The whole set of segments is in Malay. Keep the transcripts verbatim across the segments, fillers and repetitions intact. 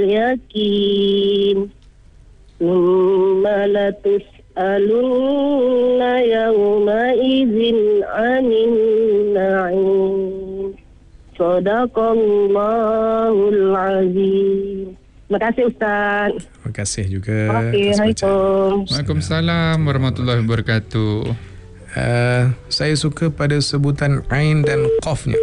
yakin thumma latus'alunna yawma idzin 'anil na'im. Sadaqallahul azim. Terima kasih Ustaz. Terima kasih juga. Okey, Assalamualaikum. Waalaikumsalam warahmatullahi wabarakatuh. Uh, saya suka pada sebutan ain dan qafnya.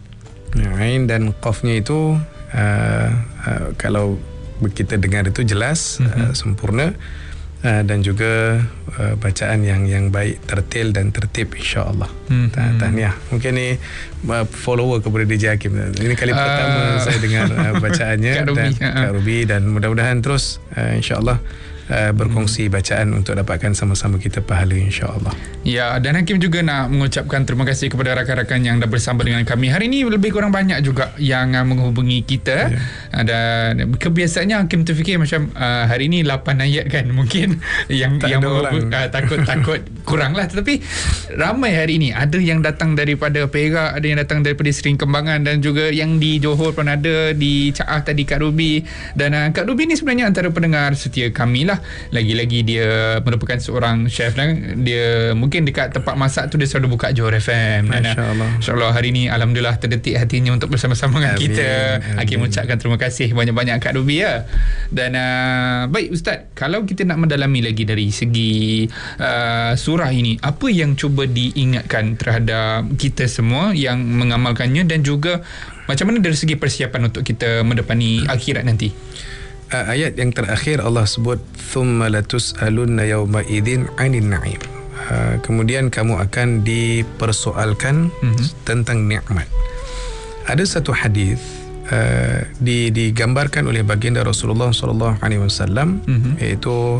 Ain dan qafnya itu uh, uh, kalau kita dengar itu jelas, mm-hmm. uh, sempurna, uh, dan juga uh, bacaan yang yang baik, tertil dan tertib, insya-Allah. Mm-hmm. Tahniah. Mungkin ni uh, follower kepada D J Hakim. Ini kali uh, pertama saya dengar uh, bacaannya Kak Ruby, dan uh. Kak Ruby, dan mudah-mudahan terus uh, insya-Allah Uh, berkongsi bacaan untuk dapatkan sama-sama kita pahala, insya-Allah. Ya, dan Hakim juga nak mengucapkan terima kasih kepada rakan-rakan yang dah bersama dengan kami. Hari ini lebih kurang banyak juga yang uh, menghubungi kita. Ya. Uh, dan kebiasaannya Hakim terfikir macam uh, hari ini lapan ayat kan, mungkin yang tak yang menghubung, uh, takut-takut kurang lah. Tetapi ramai hari ini. Ada yang datang daripada Perak, ada yang datang daripada Seri Kembangan, dan juga yang di Johor pun ada, di Caah tadi Kak Ruby. Dan uh, Kak Ruby ni sebenarnya antara pendengar setia kami lah. Lagi-lagi dia merupakan seorang chef dan dia mungkin dekat tempat masak tu dia selalu buka Johor F M. Masya-Allah. Insya-Allah hari ni alhamdulillah terdetik hatinya untuk bersama-sama dengan Amin. kita. Amin. Hakim ucapkan terima kasih banyak-banyak Kak Ruby ya. Dan uh, baik Ustaz, kalau kita nak mendalami lagi dari segi uh, surah ini, apa yang cuba diingatkan terhadap kita semua yang mengamalkannya, dan juga macam mana dari segi persiapan untuk kita mendepani akhirat nanti? Uh, ayat yang terakhir Allah sebut thumma latus'alunna yawma idzin 'anil na'im. Uh, kemudian kamu akan dipersoalkan mm-hmm. tentang nikmat. Ada satu hadis uh, di, digambarkan oleh baginda Rasulullah sallallahu alaihi wasallam, mm-hmm. iaitu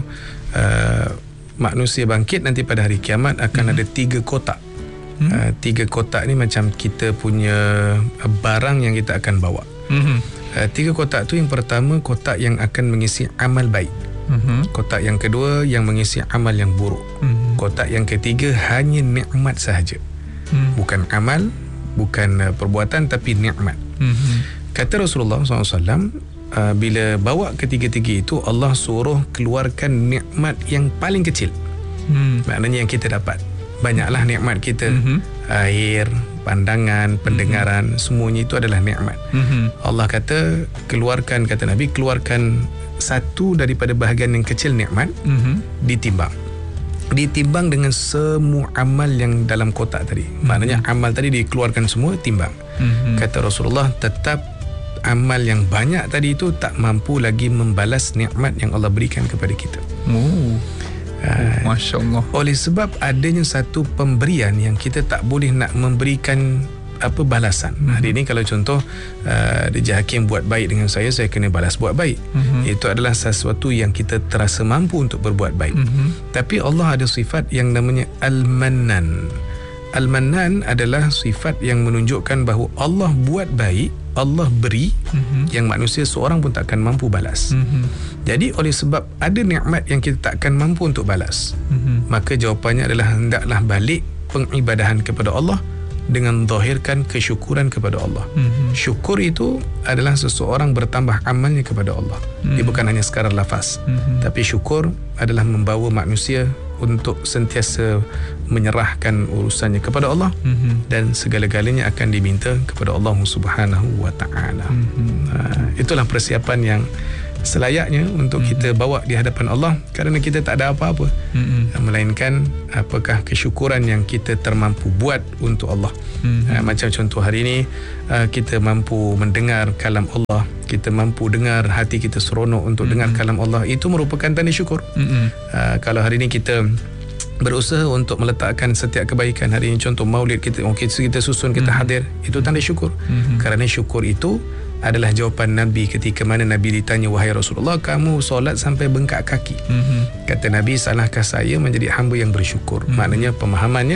uh, manusia bangkit nanti pada hari kiamat akan mm-hmm. ada tiga kotak. Mm-hmm. Uh, tiga kotak ni macam kita punya barang yang kita akan bawa. Mm-hmm. Uh, tiga kotak tu, yang pertama kotak yang akan mengisi amal baik, uh-huh. kotak yang kedua yang mengisi amal yang buruk, uh-huh. kotak yang ketiga hanya nikmat sahaja, uh-huh. bukan amal, bukan uh, perbuatan, tapi nikmat. uh-huh. Kata Rasulullah sallallahu alaihi wasallam, uh, bila bawa ketiga-tiga itu Allah suruh keluarkan nikmat yang paling kecil, uh-huh. maknanya yang kita dapat. Banyaklah nikmat kita, uh-huh. air, pandangan, pendengaran, mm-hmm. semuanya itu adalah nikmat. Mm-hmm. Allah kata, keluarkan, kata Nabi, keluarkan satu daripada bahagian yang kecil nikmat, mm-hmm. ditimbang. Ditimbang dengan semua amal yang dalam kotak tadi. Mm-hmm. Maknanya amal tadi dikeluarkan semua, timbang. Mm-hmm. Kata Rasulullah, tetap amal yang banyak tadi itu tak mampu lagi membalas nikmat yang Allah berikan kepada kita. Oh. Oh, Masya Allah. Oleh sebab adanya satu pemberian yang kita tak boleh nak memberikan apa balasan. Mm-hmm. Hari ini kalau contoh uh, D J Hakim buat baik dengan saya, saya kena balas buat baik. Mm-hmm. Itu adalah sesuatu yang kita terasa mampu untuk berbuat baik. Mm-hmm. Tapi Allah ada sifat yang namanya Al-Mannan. Al-Mannan adalah sifat yang menunjukkan bahawa Allah buat baik, Allah beri, mm-hmm. yang manusia seorang pun takkan mampu balas. Mm-hmm. Jadi oleh sebab ada nikmat yang kita takkan mampu untuk balas, mm-hmm. maka jawapannya adalah hendaklah balik pengibadahan kepada Allah dengan zahirkan kesyukuran kepada Allah. Mm-hmm. Syukur itu adalah seseorang bertambah amalnya kepada Allah. Mm-hmm. Dia bukan hanya sekadar lafaz, mm-hmm. tapi syukur adalah membawa manusia untuk sentiasa menyerahkan urusannya kepada Allah, mm-hmm. dan segala-galanya akan diminta kepada Allah Subhanahu wa taala. Mm-hmm. Uh, itulah persiapan yang selayaknya untuk mm-hmm. kita bawa di hadapan Allah, kerana kita tak ada apa-apa, mm-hmm. melainkan apakah kesyukuran yang kita termampu buat untuk Allah. Mm-hmm. Uh, macam contoh hari ini, uh, kita mampu mendengar kalam Allah, kita mampu dengar, hati kita seronok untuk mm-hmm. dengar kalam Allah, itu merupakan tanda syukur. Mm-hmm. Uh, kalau hari ini kita berusaha untuk meletakkan setiap kebaikan, hari ini contoh maulid kita, okay, kita susun, kita mm-hmm. hadir, itu tanda syukur. Mm-hmm. Kerana syukur itu adalah jawapan Nabi ketika mana Nabi ditanya, wahai Rasulullah, kamu solat sampai bengkak kaki. Mm-hmm. Kata Nabi, salahkah saya menjadi hamba yang bersyukur? Mm-hmm. Maknanya pemahamannya,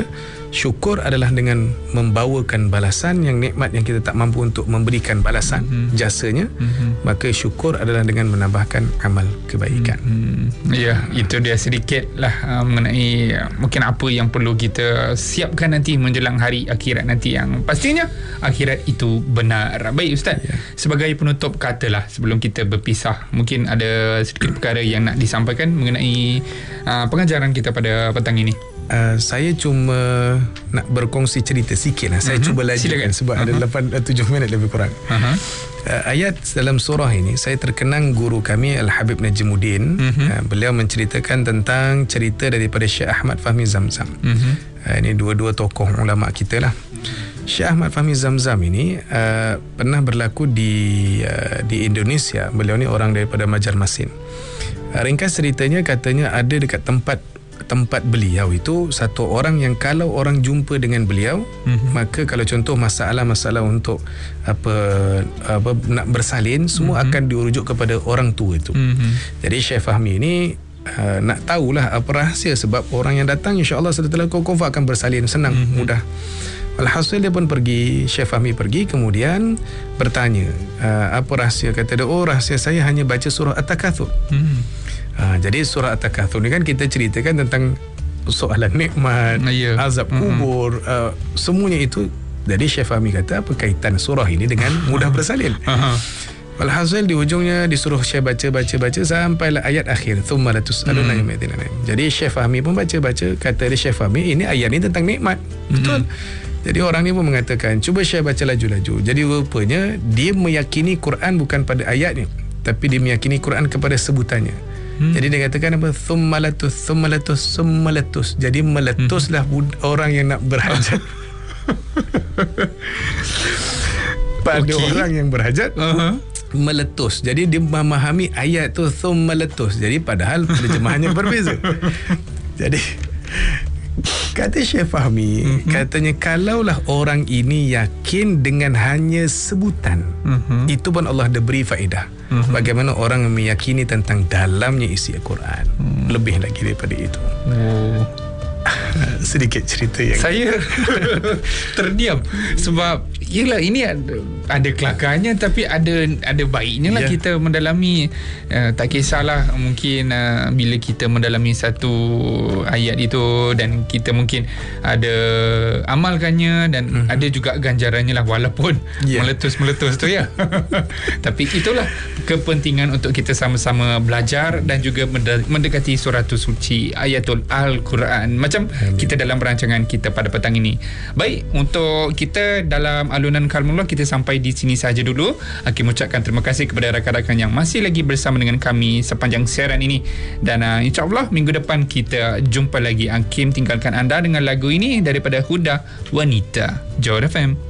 syukur adalah dengan membawakan balasan yang nikmat yang kita tak mampu untuk memberikan balasan mm-hmm. jasanya, mm-hmm. maka syukur adalah dengan menambahkan amal kebaikan. Mm-hmm. Ya, itu dia sedikit lah uh, mengenai uh, mungkin apa yang perlu kita siapkan nanti menjelang hari akhirat nanti, yang pastinya akhirat itu benar. Baik Ustaz, yeah. sebagai penutup katalah sebelum kita berpisah, mungkin ada sedikit perkara yang nak disampaikan mengenai uh, pengajaran kita pada petang ini. Uh, saya cuma nak berkongsi cerita sikit lah. Saya uh-huh. cuba lanjutkan sebab uh-huh. ada lapan tujuh minit lebih kurang. Uh-huh. Uh, ayat dalam surah ini saya terkenang guru kami Al-Habib Najmuddin. Uh-huh. Uh, beliau menceritakan tentang cerita daripada Syekh Ahmad Fahmi Zamzam. Uh-huh. Uh, ini dua-dua tokoh ulama kita lah. Syekh Ahmad Fahmi Zamzam ini uh, pernah berlaku di uh, di Indonesia. Beliau ni orang daripada Banjarmasin. Uh, ringkas ceritanya, katanya ada dekat tempat tempat beliau itu satu orang yang kalau orang jumpa dengan beliau, mm-hmm. maka kalau contoh masalah-masalah untuk apa apa nak bersalin semua mm-hmm. akan dirujuk kepada orang tua itu. Mm-hmm. Jadi Syekh Fahmi ini uh, nak tahulah apa rahsia, sebab orang yang datang insya-Allah setelah confirm akan bersalin senang, mm-hmm. mudah. Alhasil dia pun pergi, Syekh Fahmi pergi, kemudian bertanya, uh, apa rahsia? Kata dia, oh rahsia saya hanya baca surah At-Takatsur. Mm-hmm. Ha, jadi surah At-Takatsur ni kan kita ceritakan tentang soalan nikmat, yeah. azab kubur, mm-hmm. uh, semuanya itu. Jadi Syekh Fahmi kata, apa kaitan surah ini dengan mudah bersalin? Walhasil di hujungnya disuruh Syekh baca-baca-baca sampailah ayat akhir, thumma latus'aluna yawma idzin 'anil na'im. Jadi Syekh Fahmi pun baca-baca, kata dia Syekh Fahmi, ini ayat ni tentang nikmat. Mm-hmm. Betul. Jadi orang ni pun mengatakan, cuba Syekh baca laju-laju. Jadi rupanya dia meyakini Quran bukan pada ayat ni, tapi dia meyakini Quran kepada sebutannya. Hmm. Jadi dia katakan apa? Thummalatus, thummalatus, thummalatus. Jadi meletuslah hmm. orang yang nak berhajat. Pada okay. orang yang berhajat, uh-huh. meletus. Jadi dia memahami ayat tu thummalatus. Jadi padahal terjemahannya berbeza. Jadi kata Syekh Fahmi, uh-huh. katanya kalaulah orang ini yakin dengan hanya sebutan, uh-huh. itu pun Allah dah beri faedah. Uh-huh. Bagaimana orang meyakini tentang dalamnya isi Al-Quran, uh-huh. lebih lagi daripada itu. Oh. Sedikit cerita yang saya terdiam sebab yelah ini ada, ada kelakarnya, tapi ada ada baiknya lah yeah. kita mendalami. Uh, tak kisahlah mungkin uh, bila kita mendalami satu ayat itu dan kita mungkin ada amalkannya dan mm-hmm. ada juga ganjarannya lah, walaupun yeah. meletus-meletus tu ya. Tapi itulah kepentingan untuk kita sama-sama belajar dan juga mendekati suratul suci ayatul Al-Quran macam Amin. Kita dalam perancangan kita pada petang ini. Baik, untuk kita dalam alunan Kalamullah kita sampai di sini saja dulu. Hakim ucapkan terima kasih kepada rakan-rakan yang masih lagi bersama dengan kami sepanjang siaran ini, dan uh, insya-Allah minggu depan kita jumpa lagi. Hakim tinggalkan anda dengan lagu ini daripada Huda Wanita Johor F M.